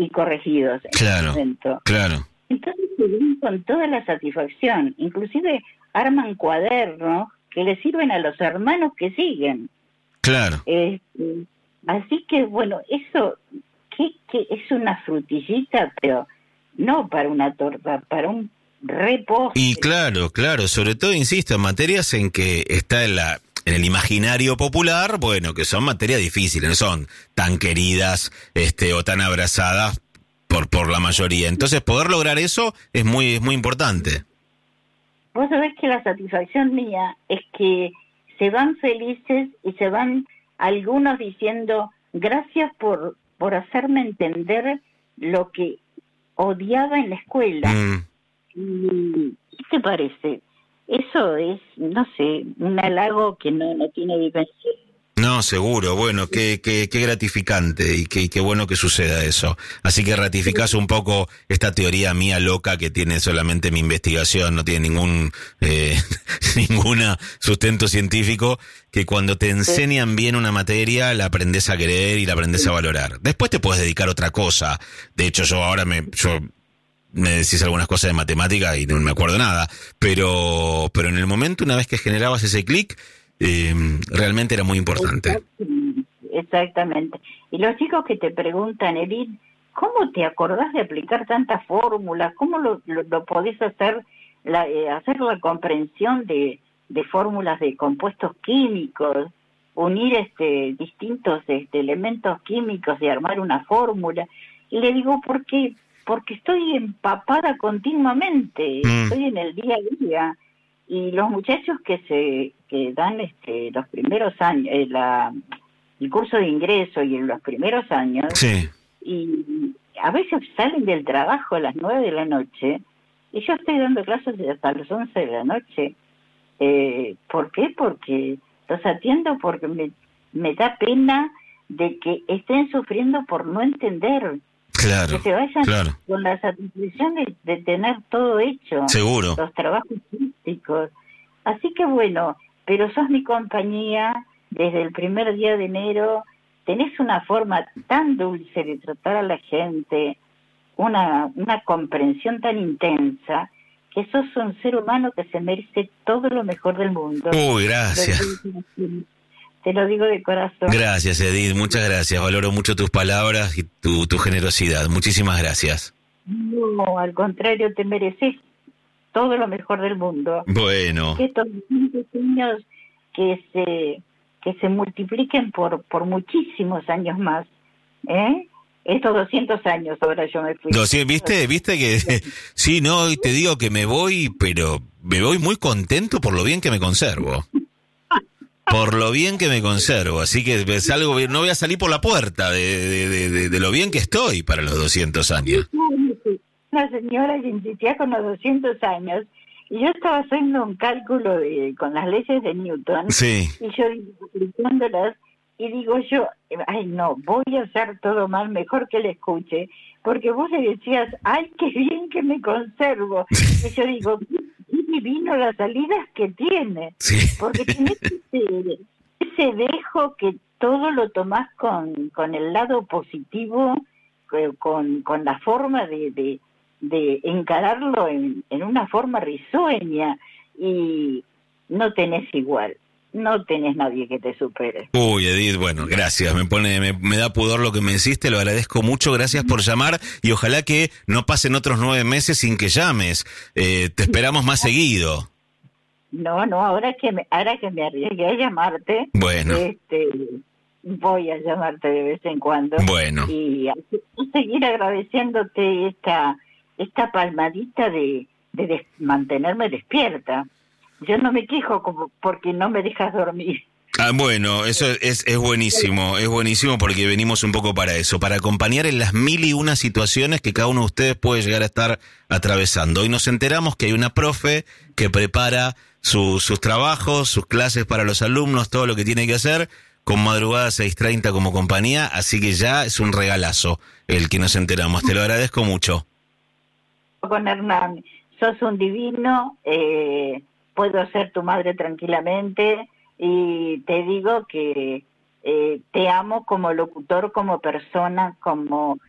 y corregidos en Claro, el momento. claro. Entonces se ven con toda la satisfacción, inclusive arman cuadernos que le sirven a los hermanos que siguen. Claro. Así que bueno, eso que es una frutillita, pero no para una torta, para un repostre. Y claro, sobre todo, insisto, en materias en que está en el imaginario popular, bueno, que son materias difíciles, no son tan queridas o tan abrazadas por la mayoría. Entonces, poder lograr eso es muy importante. Vos sabés que la satisfacción mía es que se van felices y se van algunos diciendo gracias por hacerme entender lo que odiaba en la escuela. ¿Qué te parece? Eso es, no sé, un halago que no tiene dimensión. No, seguro, bueno, qué gratificante y qué bueno que suceda eso. Así que ratificás un poco esta teoría mía loca que tiene solamente mi investigación, no tiene ninguna sustento científico, que cuando te enseñan bien una materia la aprendes a querer y la aprendes a valorar. Después te puedes dedicar a otra cosa. De hecho, yo me decís algunas cosas de matemática y no me acuerdo nada, pero en el momento, una vez que generabas ese clic, realmente era muy importante. Exactamente. Y los chicos que te preguntan, Edith, ¿cómo te acordás de aplicar tantas fórmulas? ¿Cómo lo podés hacer, hacer la comprensión de fórmulas de compuestos químicos, unir distintos elementos químicos y armar una fórmula? Y le digo, porque estoy empapada continuamente, estoy en el día a día. Y los muchachos que dan los primeros años, el curso de ingreso y en los primeros años, sí, y a veces salen del trabajo a las 9 de la noche, y yo estoy dando clases hasta las 11 de la noche. ¿Por qué? Porque los atiendo porque me da pena de que estén sufriendo por no entender. Claro, Que se vayan claro. con la satisfacción de tener todo hecho. Seguro. Los trabajos prácticos. Así que bueno, pero sos mi compañía desde el primer día de enero. Tenés una forma tan dulce de tratar a la gente, una comprensión tan intensa, que sos un ser humano que se merece todo lo mejor del mundo. Uy, gracias. Te lo digo de corazón. Gracias, Edith, muchas gracias. Valoro mucho tus palabras y tu generosidad. Muchísimas gracias. No, al contrario, te mereces todo lo mejor del mundo. Bueno. Que estos niños que se multipliquen por muchísimos años más. Estos 200 años, ahora yo me fui. ¿Viste que sí, no, y te digo que me voy, pero me voy muy contento por lo bien que me conservo. Por lo bien que me conservo, así que no voy a salir por la puerta de lo bien que estoy para los 200 años. Una señora que insistía con los 200 años, y yo estaba haciendo un cálculo con las leyes de Newton, sí. Y yo aplicándolas, y digo yo, ay no, voy a hacer todo mal, mejor que le escuche, porque vos le decías, ay, qué bien que me conservo, y yo digo, qué divino las salidas que tiene, sí. Porque tenés ese dejo que todo lo tomás con el lado positivo, con la forma de encararlo en una forma risueña, y no tenés igual. No tenés nadie que te supere. Uy, Edith, bueno, gracias. Me da pudor lo que me decís, te lo agradezco mucho. Gracias por llamar y ojalá que no pasen otros 9 meses sin que llames. Te esperamos más seguido. No, ahora que me arriesgué a llamarte, bueno, voy a llamarte de vez en cuando. Bueno. Y a seguir agradeciéndote esta palmadita de mantenerme despierta. Yo no me quejo porque no me dejas dormir. Bueno, eso es buenísimo porque venimos un poco para eso, para acompañar en las 1001 situaciones que cada uno de ustedes puede llegar a estar atravesando. Hoy nos enteramos que hay una profe que prepara sus trabajos, sus clases para los alumnos, todo lo que tiene que hacer, con Madrugada 6:30 como compañía, así que ya es un regalazo el que nos enteramos. Te lo agradezco mucho. Con Hernán, sos un divino, puedo ser tu madre tranquilamente, y te digo que te amo como locutor, como persona, como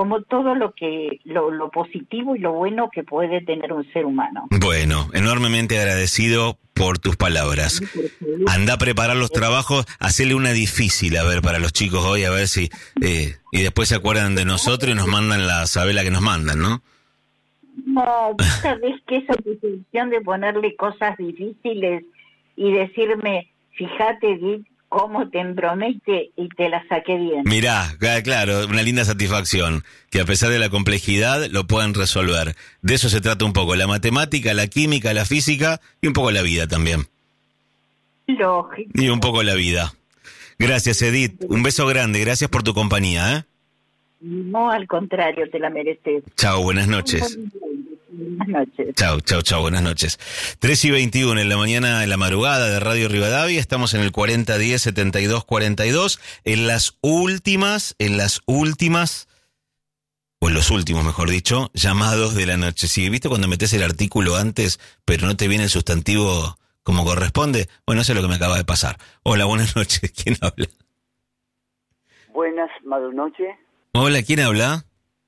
como todo lo positivo y lo bueno que puede tener un ser humano. Bueno, enormemente agradecido por tus palabras. Anda a preparar los trabajos, hacele una difícil, a ver, para los chicos hoy, a ver si... y después se acuerdan de nosotros y nos mandan la sabela que nos mandan, ¿no? No, sabes que esa decisión de ponerle cosas difíciles y decirme, fíjate, Edith, cómo te embromé y te la saqué bien. Mirá, claro, una linda satisfacción, que a pesar de la complejidad lo puedan resolver. De eso se trata un poco, la matemática, la química, la física y un poco la vida también. Lógico. Y un poco la vida. Gracias, Edith. Un beso grande, gracias por tu compañía, ¿eh? No, al contrario, te la mereces. Chao, buenas noches. Buenas noches. Chao, buenas noches. 3:21 en la mañana, en la madrugada de Radio Rivadavia, estamos en el 4010-7242, en los últimos, mejor dicho, llamados de la noche. Sí, ¿viste cuando metes el artículo antes, pero no te viene el sustantivo como corresponde? Bueno, eso es lo que me acaba de pasar. Hola, buenas noches, ¿quién habla? Buenas, noches. Hola, ¿quién habla?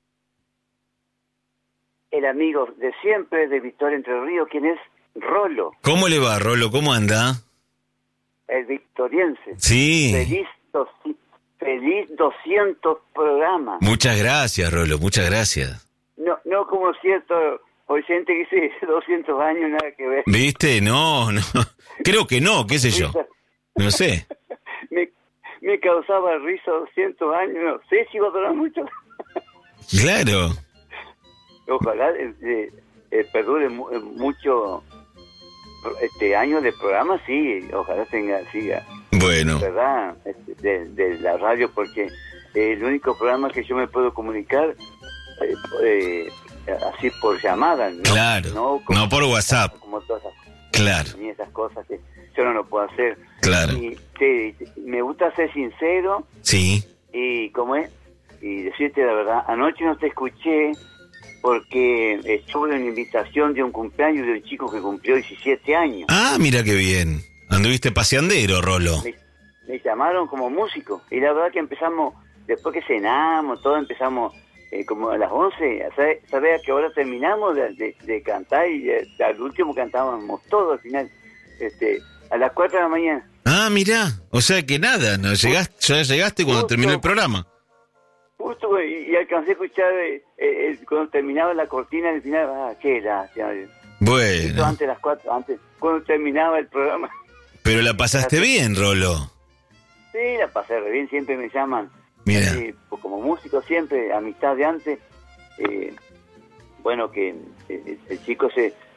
El amigo de siempre de Victoria Entre Ríos, ¿quién es? Rolo. ¿Cómo le va, Rolo? ¿Cómo anda? El victoriense. Sí. Feliz 200 programas. Muchas gracias, Rolo, muchas gracias. No como cierto oyente que dice 200 años, nada que ver. ¿Viste? No. Creo que no, qué sé yo. No sé. Me causaba risa 200 años, no sé si va a durar mucho. Claro. Ojalá perdure mucho años de programa, sí, ojalá siga. Bueno. ¿Verdad? De la radio, porque el único programa que yo me puedo comunicar así por llamada, ¿no? Claro, no por WhatsApp. Como todas esas, claro. Ni esas cosas que yo no lo puedo hacer. Claro. Y me gusta ser sincero. Sí. Y y decirte la verdad, anoche no te escuché porque estuve en una invitación de un cumpleaños de un chico que cumplió 17 años. Ah, mira qué bien. Anduviste paseandero, Rolo. Me llamaron como músico. Y la verdad que empezamos, después que cenamos, todo empezamos como a las 11. ¿Sabes a qué hora terminamos de cantar? Y al último cantábamos todo al final, a las 4 de la mañana. Ah, mira. O sea que nada, ya llegaste cuando terminó el programa. Justo, y alcancé a escuchar cuando terminaba la cortina al final. Qué lástima. Bueno. Esto antes de las 4, cuando terminaba el programa. Pero la pasaste bien, Rolo. Sí, la pasé re bien, siempre me llaman. Mira. Como músico siempre, amistad de antes. Bueno, que el chico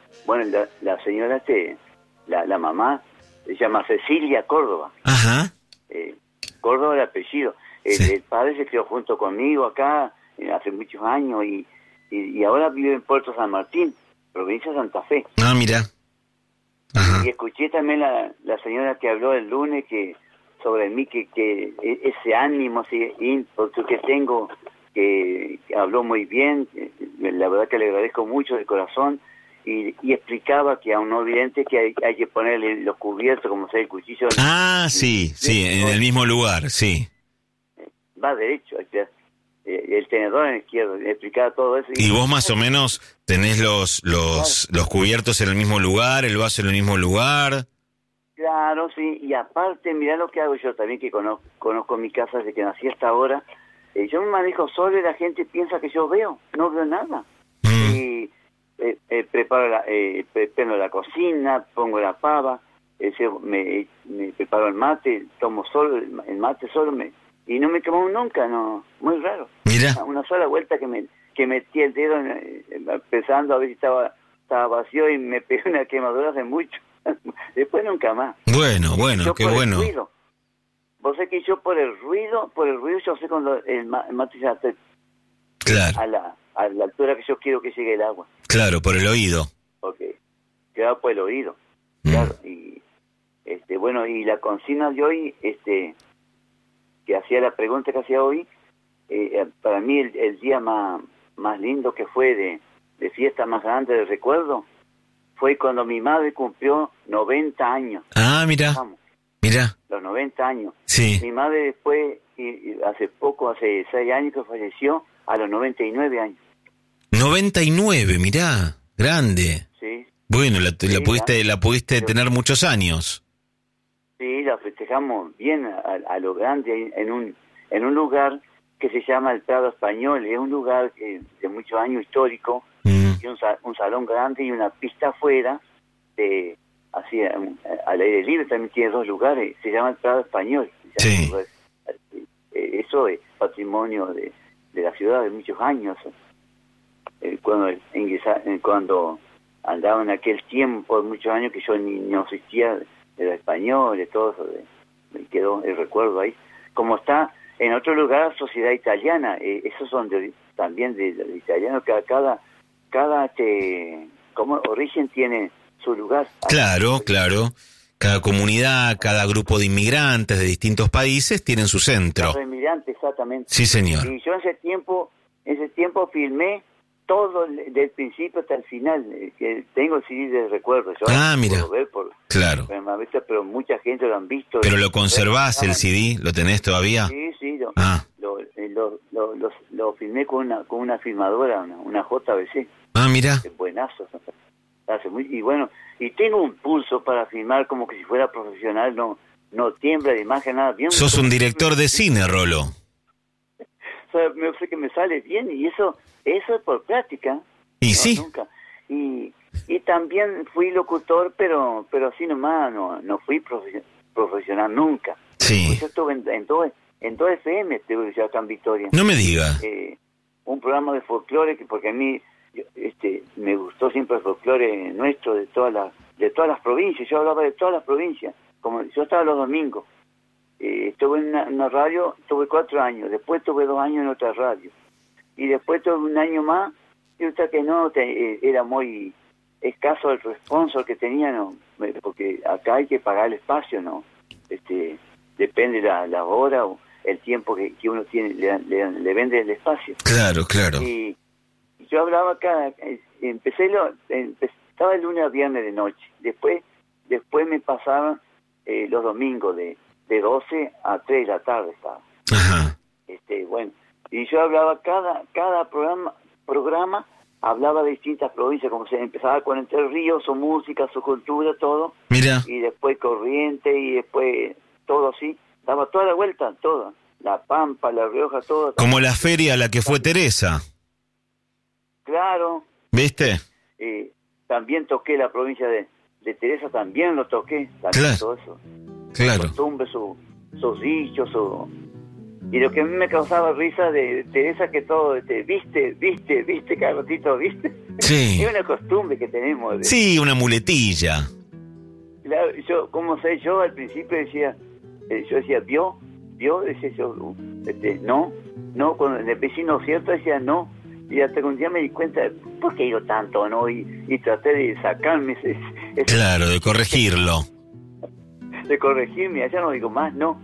la señora, la mamá, se llama Cecilia Córdoba. Ajá. Córdoba el apellido. Sí. El padre se crió junto conmigo acá hace muchos años y ahora vive en Puerto San Martín, provincia de Santa Fe. Ah, mira. Ajá. Y escuché también la señora que habló el lunes sobre mí, que ese ánimo, ese ímpetu que tengo, que habló muy bien, la verdad que le agradezco mucho de corazón, y explicaba que a un no vidente que hay que ponerle los cubiertos, como sea el cuchillo. Ah, sí, en el mismo lugar, sí. Va derecho, el tenedor en el izquierdo, le explicaba todo eso. ¿Y vos más o menos tenés los cubiertos en el mismo lugar, el vaso en el mismo lugar? Claro, sí, y aparte, mirá lo que hago yo también, que conozco mi casa desde que nací hasta ahora. Yo me manejo solo y la gente piensa que yo no veo nada. Y preparo la cocina, pongo la pava, me preparo el mate, tomo solo el mate solo, y no me quemó nunca, no, muy raro. Mira. Una sola vuelta que metí el dedo pensando a ver si estaba vacío y me pegué una quemadura hace mucho. Después nunca más. Bueno, qué bueno. Ruido. Vos sabés que yo por el ruido yo sé cuando el mate ya está claro. a la altura que yo quiero que llegue el agua. Claro, por el oído. Okay. Queda por el oído. Claro, y bueno, y la consigna de hoy, que hacía la pregunta que hacía hoy, para mí el día más lindo que fue de fiesta más grande de recuerdo fue cuando mi madre cumplió 90 años. Ah, mira. Vamos, mira. Los 90 años. Sí. Mi madre después, y hace 6 años que falleció, a los 99 años. 99, mirá, grande. Sí. Bueno, la Sí, pudiste tener muchos años. Sí, la festejamos bien a lo grande en un lugar que se llama el Prado Español. Es un lugar de muchos años histórico, y un salón grande y una pista afuera, así al aire libre. También tiene 2 lugares, se llama el Prado Español. Sí. Eso es patrimonio de la ciudad de muchos años. Cuando andaba en aquel tiempo, muchos años que yo no existía, era español, de todo eso, me quedó el recuerdo ahí. Como está en otro lugar, Sociedad Italiana, esos son también de italianos, que cada como origen tiene su lugar. Claro. Cada comunidad, cada grupo de inmigrantes de distintos países tienen su centro. Cada inmigrante, exactamente. Sí, señor. Y yo en ese tiempo filmé todo del principio hasta el final, que tengo el CD de recuerdo. Yo Mira. puedo ver Claro. pero mucha gente lo han visto. ¿Pero lo conservás el CD? ¿Lo tenés todavía? Sí, lo filmé con una filmadora, una JVC. Mira. Es buenazo. Y bueno, y tengo un pulso para filmar como que si fuera profesional, no tiembla de imagen, nada bien. Sos un director de cine, Rolo. O sea, me sé que me sale bien, y eso es por práctica. Y sí. Nunca. Y también fui locutor, pero así nomás, no fui profesional nunca. Sí. Pues yo estuve en dos FM, estuve ya acá en Victoria. No me diga. Un programa de folclore, porque a mí me gustó siempre el folclore nuestro de todas las provincias. Yo hablaba de todas las provincias, como yo estaba los domingos. Estuve en una radio, tuve 4 años, después tuve 2 años en otra radio, y después tuve un año más, y hasta que era muy escaso el sponsor que tenía, porque acá hay que pagar el espacio, ¿no? Depende la hora o el tiempo que uno tiene, le vende el espacio. Claro. Y yo hablaba acá, estaba el lunes a viernes de noche, después me pasaban los domingos de 12 a 3 de la tarde estaba. Ajá. Bueno, y yo hablaba cada programa hablaba de distintas provincias, como se empezaba con Entre Ríos, su música, su cultura, todo. Mira. Y después Corrientes, y después todo así, daba toda la vuelta, toda. La Pampa, La Rioja, todo. Como la feria a la que fue Teresa. Claro. ¿Viste? También toqué la provincia de Teresa, también lo toqué. También Claro. todo eso. Claro. Costumbres, sus dichos, y lo que a mí me causaba risa de Teresa, que todo, viste, cada ratito, viste. Sí. Es una costumbre que tenemos. Sí, una muletilla. Claro, yo al principio decía, vio, decía yo, no, cuando el vecino cierto decía no, y hasta que un día me di cuenta, ¿por qué digo tanto, no? Y traté de sacarme Claro, de corregirlo. De corregirme, allá no digo más, no.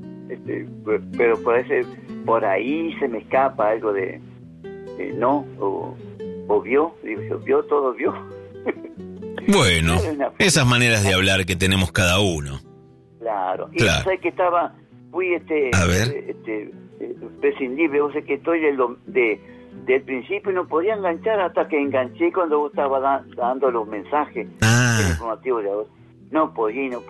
Pero por ahí se me escapa algo de no, o vio, digo, vio. Bueno, esas maneras de hablar que tenemos cada uno. Claro. Y Claro. sabes que fui A ver. prescindible, vos sé que estoy del principio, no podía enganchar hasta que enganché cuando vos estabas dando los mensajes informativos de ahora. No podía.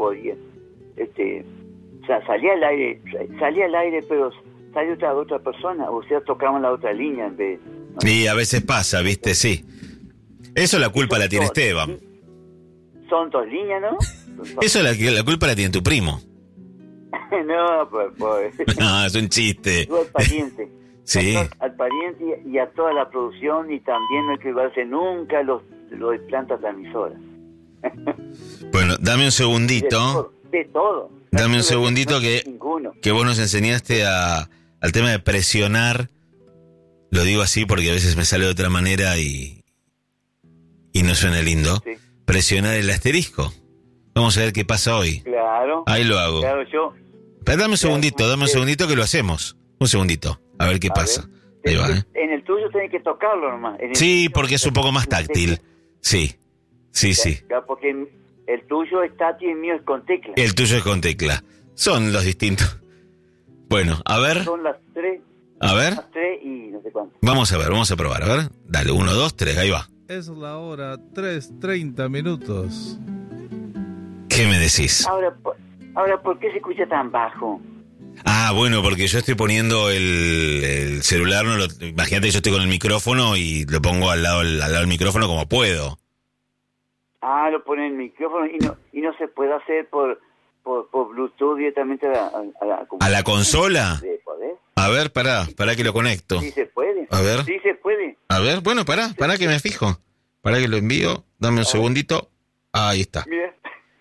O sea, salía al aire, pero salió otra persona, o sea, tocaban la otra línea en vez. ¿No? Y a veces pasa, ¿viste? Sí. Eso la culpa la tiene Esteban. Son 2 líneas, ¿no? Eso la culpa la tiene tu primo. No, pues. No, es un chiste. Yo al pariente. Sí. Al pariente y a toda la producción, y también no hay que llevarse nunca los de plantas transmisoras. Bueno, dame un segundito. De todo. Dame un segundito Ninguno. que vos nos enseñaste al tema de presionar. Lo digo así porque a veces me sale de otra manera y no suena lindo. Sí. Presionar el asterisco. Vamos a ver qué pasa hoy. Claro. Ahí lo hago. Claro, Pero dame un segundito que lo hacemos. Un segundito, a ver qué pasa. Ahí va, ¿eh? En el tuyo tenés que tocarlo nomás. Sí, porque es un poco más táctil. Sí. Claro, porque el tuyo es táctil y el mío es con tecla. El tuyo es con tecla. Son los distintos. Bueno, a ver. Son las 3 A ver. 3 y no sé cuánto. Vamos a ver, vamos a probar. A ver. Dale, 1, 2, 3, ahí va. Es la hora 3:30 minutos. ¿Qué me decís? Ahora, ¿por qué se escucha tan bajo? Ah, bueno, porque yo estoy poniendo el celular, imagínate que yo estoy con el micrófono y lo pongo al lado del micrófono como puedo. Ah, lo pone en el micrófono y no se puede hacer por Bluetooth directamente ¿A la consola? ¿De poder? A ver, pará que lo conecto. Sí se puede. A ver. Sí se puede. A ver, bueno, pará que me fijo. Pará que lo envío, dame un segundito. Ahí está. Mira.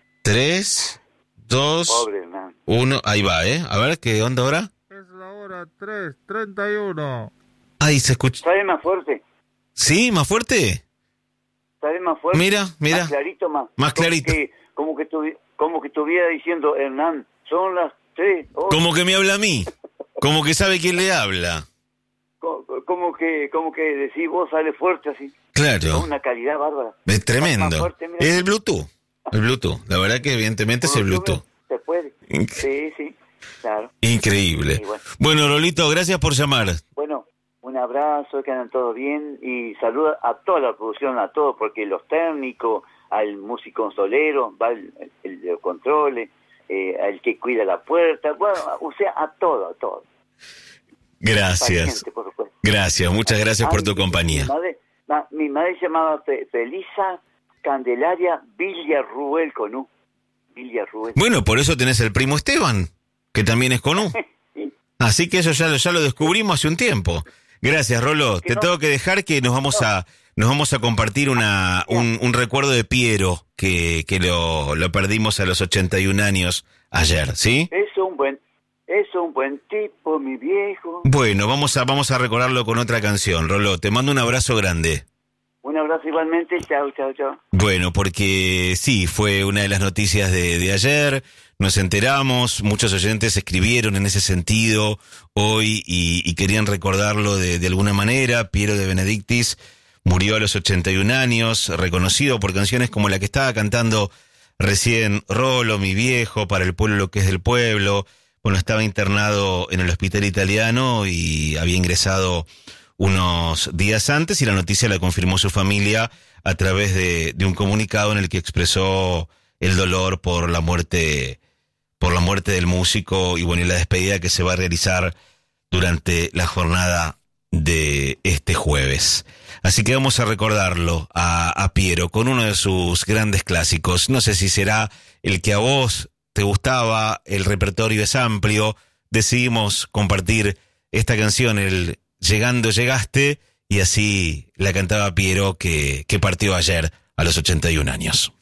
3, 2, Pobre, man. 1, ahí va, A ver, ¿qué onda ahora? Es la hora 3:31. Ahí se escucha. ¿Sale más fuerte? ¿Sí? ¿Más fuerte? ¿Sale más fuerte? Mira. Más clarito, Más clarito. Como que estuviera diciendo, Hernán, son las 3. Como que me habla a mí. Como que sabe quién le habla. Como que decís vos, sale fuerte así. Claro. Con una calidad bárbara. Es tremendo. Más fuerte, mira. Es el Bluetooth. El Bluetooth. La verdad que evidentemente es el Bluetooth. Se puede. Sí, claro. Increíble. Bueno, Rolito, gracias por llamar. Bueno, un abrazo, que andan todos bien y saluda a toda la producción, a todos, porque los técnicos, al músico solero, va el de controles, al que cuida la puerta, bueno, o sea, a todo. Gracias. Paciente, por supuesto. Gracias, muchas gracias por tu compañía. Mi madre se llamaba Felisa Candelaria Villarruel con U. Villarruel. Bueno, por eso tenés el primo Esteban, que también es con U. Sí. Así que eso ya lo descubrimos hace un tiempo. Gracias, Rolo. Te tengo que dejar que nos vamos a compartir un recuerdo de Piero que lo perdimos a los 81 años ayer, ¿sí? Es un buen tipo, mi viejo. Bueno, vamos a recordarlo con otra canción, Rolo. Te mando un abrazo grande. Un abrazo igualmente. Chao. Bueno, porque sí, fue una de las noticias de ayer. Nos enteramos, muchos oyentes escribieron en ese sentido hoy y querían recordarlo de alguna manera. Piero de Benedictis murió a los 81 años, reconocido por canciones como la que estaba cantando recién Rolo, Mi Viejo, Para el Pueblo lo que es del pueblo. Bueno, estaba internado en el hospital italiano y había ingresado unos días antes y la noticia la confirmó su familia a través de un comunicado en el que expresó el dolor por la muerte del músico y bueno, y la despedida que se va a realizar durante la jornada de este jueves. Así que vamos a recordarlo a Piero con uno de sus grandes clásicos. No sé si será el que a vos te gustaba, el repertorio es amplio. Decidimos compartir esta canción, el Llegando Llegaste, y así la cantaba Piero que partió ayer a los 81 años.